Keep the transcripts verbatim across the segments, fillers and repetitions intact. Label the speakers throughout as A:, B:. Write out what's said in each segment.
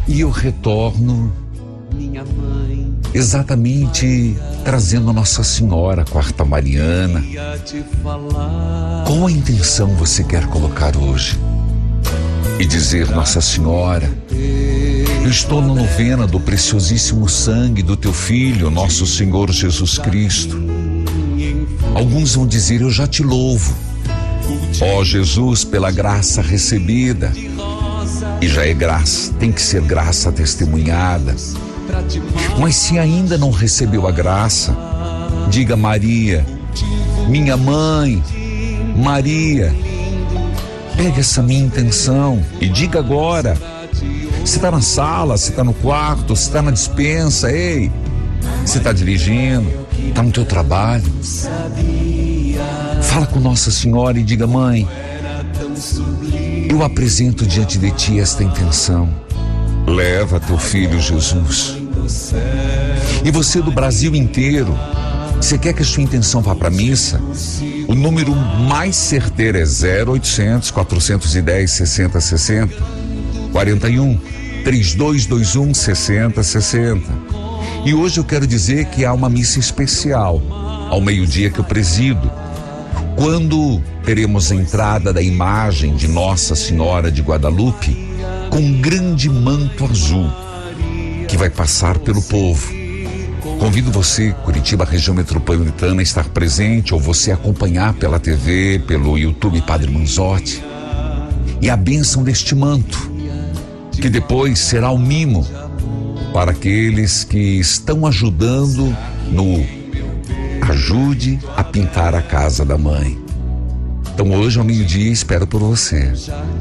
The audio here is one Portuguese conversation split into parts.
A: E eu retorno exatamente trazendo Nossa Senhora, quarta Mariana. Qual a intenção você quer colocar hoje? E dizer: Nossa Senhora, eu estou na novena do preciosíssimo sangue do teu Filho, nosso Senhor Jesus Cristo. Alguns vão dizer: eu já te louvo, ó Jesus, pela graça recebida. E já é graça, tem que ser graça testemunhada. Mas se ainda não recebeu a graça, diga: Maria, minha mãe, Maria, pegue essa minha intenção e diga agora. Você está na sala, você está no quarto, você está na despensa, ei, você está dirigindo, está no teu trabalho. Fala com Nossa Senhora e diga: mãe, eu apresento diante de ti esta intenção. Leva teu filho Jesus. E você do Brasil inteiro, você quer que a sua intenção vá para a missa? O número mais certeiro é zero oitocentos, quatrocentos e dez, sessenta sessenta, quarenta e um, trinta e dois vinte e um, sessenta sessenta. E hoje eu quero dizer que há uma missa especial ao meio-dia que eu presido, quando teremos a entrada da imagem de Nossa Senhora de Guadalupe com um grande manto azul que vai passar pelo povo. Convido você, Curitiba, região metropolitana, a estar presente, ou você acompanhar pela T V, pelo YouTube Padre Manzotti, e a bênção deste manto, que depois será o mimo para aqueles que estão ajudando no Ajude a Pintar a Casa da Mãe. Então hoje ao meio-dia espero por você.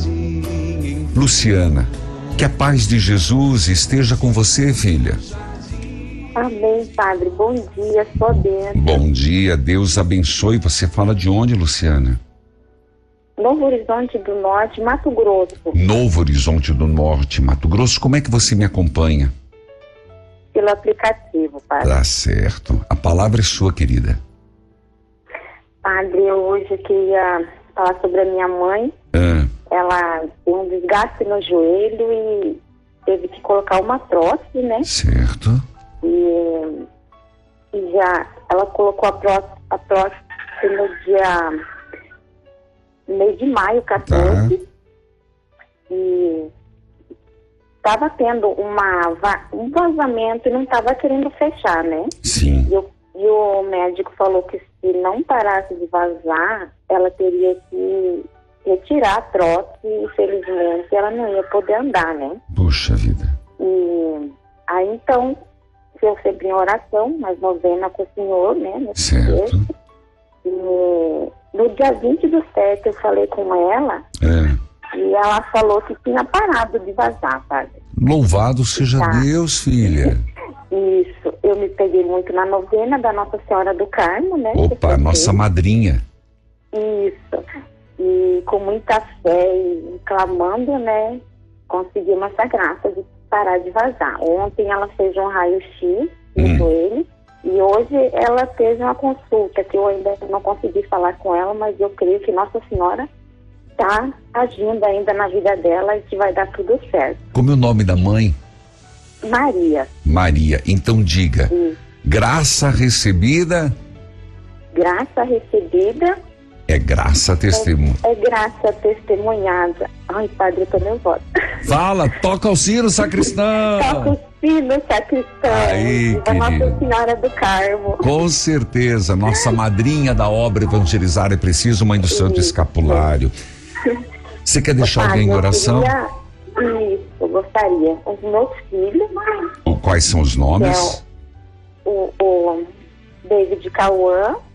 A: Luciana, que a paz de Jesus esteja com você, filha.
B: Amém, Padre. Bom dia, só Deus.
A: Bom dia, Deus abençoe. Você fala de onde, Luciana?
B: Novo Horizonte do Norte, Mato Grosso.
A: Novo Horizonte do Norte, Mato Grosso. Como é que você me acompanha?
B: Pelo aplicativo, Padre.
A: Tá certo. A palavra é sua, querida.
B: Padre, eu hoje queria falar sobre a minha mãe.
A: Ah.
B: Ela tem um desgaste no joelho e teve que colocar uma prótese, né?
A: Certo.
B: E, e já ela colocou a prótese, a prótese no dia no mês de maio, quatorze. Tá. E estava tendo uma, um vazamento e não estava querendo fechar, né?
A: Sim.
B: E, eu, e o médico falou que se não parasse de vazar, ela teria que retirar a prótese e infelizmente ela não ia poder andar, né?
A: Puxa vida.
B: E aí então eu sempre em oração, mas novena com o Senhor, né?
A: Certo.
B: Texto. E no dia vinte do sete eu falei com ela.
A: É.
B: E ela falou que tinha parado de vazar, Padre.
A: Louvado seja tá. Deus, filha.
B: Isso, eu me peguei muito na novena da Nossa Senhora do Carmo, né?
A: Opa, nossa madrinha.
B: Isso, e com muita fé e clamando, né? Conseguimos essa graça de parar de vazar. Ontem ela fez um raio-x no hum. joelho e hoje ela fez uma consulta que eu ainda não consegui falar com ela, mas eu creio que Nossa Senhora está agindo ainda na vida dela e que vai dar tudo certo.
A: Como é o nome da mãe?
B: Maria.
A: Maria. Então diga,
B: Sim.
A: Graça recebida.
B: Graça recebida.
A: É graça testemunha.
B: É, é graça testemunhada. Ai, Padre, eu tô nervosa.
A: Fala, toca o sino, sacristão.
B: Toca o sino, sacristão.
A: Aí,
B: da Nossa Senhora do Carmo.
A: Com certeza, nossa madrinha da obra Evangelizar é Preciso, Mãe do Santo Isso. Escapulário. Você quer deixar Padre, alguém em oração?
B: Queria... Isso, eu gostaria. Os meus filhos.
A: O, quais são os nomes?
B: É o, o David Cauã.